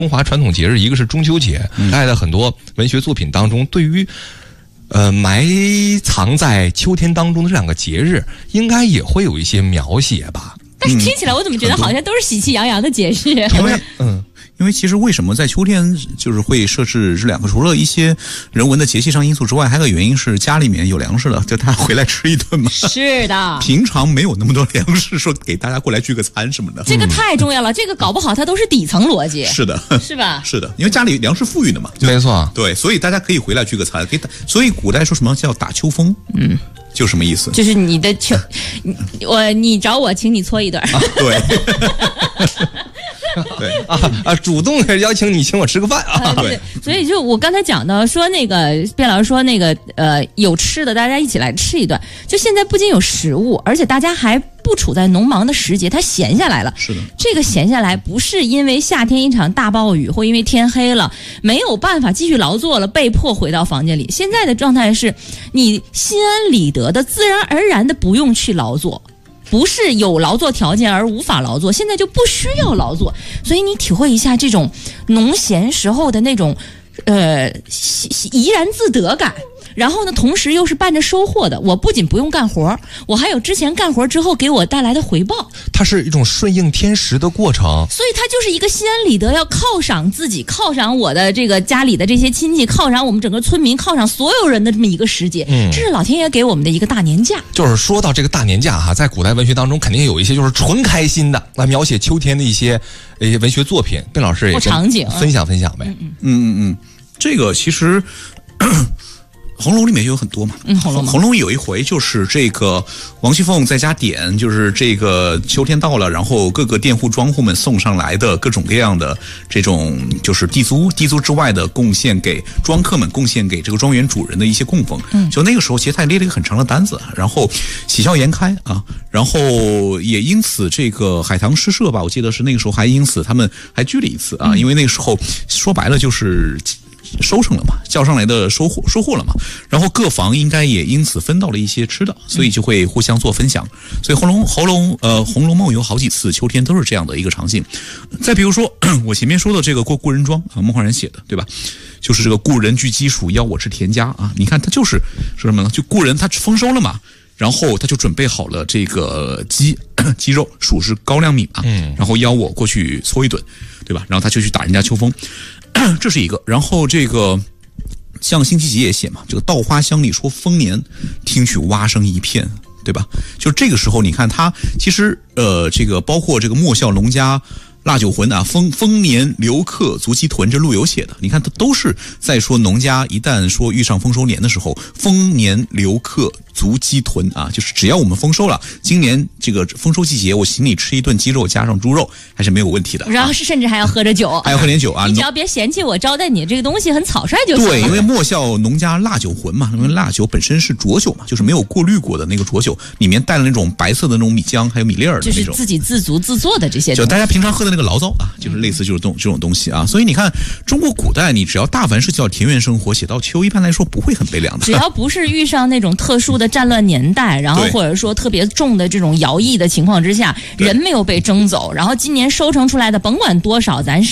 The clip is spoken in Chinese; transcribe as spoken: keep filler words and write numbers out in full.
中华传统节日，一个是中秋节，在的很多文学作品当中，对于呃埋藏在秋天当中的这两个节日，应该也会有一些描写吧。 但是听起来我怎么觉得好像都是喜气洋洋的节日？ 因为嗯，因为其实为什么在秋天就是会设置这两个？除了一些人文的节气上因素之外，还有个原因是家里面有粮食了，就他回来吃一顿嘛。 是的， 平常没有那么多粮食，说给大家过来聚个餐什么的。 这个太重要了，这个搞不好它都是底层逻辑。 是的， 是吧？ 是的，因为家里粮食富裕的嘛。 没错， 对，所以大家可以回来聚个餐，给打。所以古代说什么叫打秋风？嗯。就什么意思？ 就是你的秋，我你找我，请你搓一顿。 啊、对，对啊啊，主动邀请你请我吃个饭啊！ 对，所以就我刚才讲的说那个卞老师说那个呃有吃的，大家一起来吃一顿。就现在不仅有食物，而且大家还不处在农忙的时节，它闲下来了。 是的， 这个闲下来不是因为夏天一场大暴雨，或因为天黑了没有办法继续劳作了，被迫回到房间里。现在的状态是，你心安理得的、自然而然的不用去劳作。不是有劳作条件而无法劳作，现在就不需要劳作，所以你体会一下这种农闲时候的那种，呃，怡然自得感。然后呢，同时又是伴着收获的。我不仅不用干活，我还有之前干活之后给我带来的回报。 它是一种顺应天时的过程， 所以它就是一个心安理得，要犒赏自己，犒赏我的这个家里的这些亲戚，犒赏我们整个村民，犒赏所有人的这么一个时节。嗯，这是老天爷给我们的一个大年假。 就是说到这个大年假哈，在古代文学当中，肯定有一些就是纯开心的来描写秋天的一些一些文学作品。卞老师也场景分享分享呗。 嗯嗯嗯嗯，这个其实。红楼里面有很多嘛， 嗯，红楼红楼有一回就是这个王熙凤在家点，就是这个秋天到了，然后各个佃户庄户们送上来的各种各样的这种就是地租，地租之外的贡献给庄客们，贡献给这个庄园主人的一些供奉。嗯，就那个时候，其实他列了一个很长的单子，然后喜笑颜开啊，然后也因此这个海棠诗社吧，我记得是那个时候还因此他们还聚了一次啊，因为那个时候说白了就是收成了嘛，叫上来的收获收获了嘛，然后各房应该也因此分到了一些吃的，所以就会互相做分享。所以红楼红楼呃《红楼梦》有好几次秋天都是这样的一个场景。再比如说我前面说的这个过故人庄啊，孟浩然写的对吧？就是这个故人具鸡黍，邀我吃田家啊，你看他就是说什么呢？就故人他丰收了嘛。然后他就准备好了这个鸡鸡肉，黍是高粱米嘛，嗯，然后邀我过去搓一顿，对吧？然后他就去打人家秋风，这是一个。然后这个像辛弃疾也写嘛，这个稻花香里说丰年，听取蛙声一片，对吧？就这个时候，你看他其实呃，这个包括这个莫笑农家腊酒浑啊，丰丰年留客足鸡豚，这陆游写的，你看他都是在说农家一旦说遇上丰收年的时候，丰年留客足鸡豚啊，就是只要我们丰收了，今年这个丰收季节，我请你吃一顿鸡肉加上猪肉还是没有问题的。 然后是甚至还要喝着酒， 还要喝点酒啊！ 你只要别嫌弃我招待你这个东西很草率就行了。 对，因为莫笑农家腊酒浑嘛，因为腊酒本身是浊酒嘛，就是没有过滤过的那个浊酒，里面带了那种白色的那种米浆，还有米粒儿的那种， 就是自己自足自做的这些东西， 就大家平常喝的那个醪糟啊，就是类似就是这种这种东西啊。所以你看，中国古代你只要大凡是叫田园生活，写到秋，一般来说不会很悲凉的。 只要不是遇上那种特殊的战乱年代。然后或者说特别重的这种徭役的情况之下，人没有被征走，然后今年收成出来的甭管多少，咱